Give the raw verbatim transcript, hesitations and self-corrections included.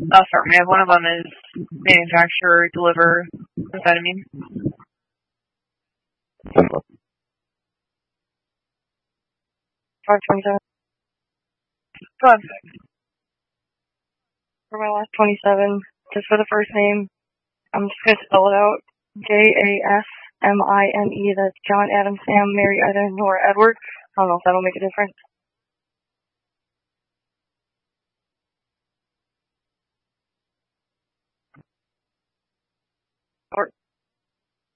I'll start. We have one of them is manufacture, deliver amphetamine. five twenty-seven. Go ahead. For my last twenty-seven, just for the first name, I'm just going to spell it out. J A S M I N E. That's John, Adam, Sam, Mary, Ida, Nora, Edward. I don't know if that'll make a difference.